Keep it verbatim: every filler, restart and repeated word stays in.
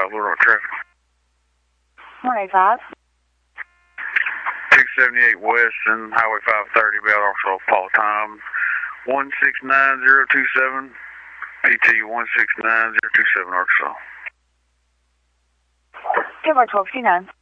five, Little Rock traffic. one eight five. six seventy-eight West and Highway five thirty, Bell Arkansas, Paul time one six nine zero two seven, P T one six nine zero two seven, Arkansas. Good morning, twelve fifty-nine.